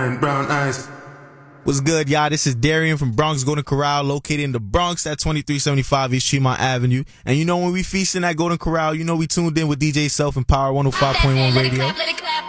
Brown eyes. What's good, y'all? This is Darian from Bronx Golden Corral, located in the Bronx at 2375 East Tremont Avenue. And you know when we feasting at Golden Corral, you know we tuned in with DJ Self and Power 105.1 Radio.